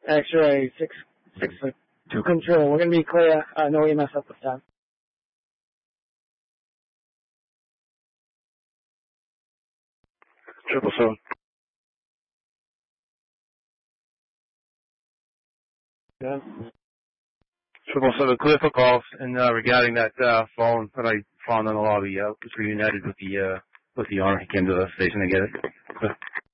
X-ray 6 control. We're going to be clear. No EMS at this time. Triple seven. Yeah. 777, clear for calls. And regarding that phone that I found in the lobby, was reunited with the owner. He came to the station to get it.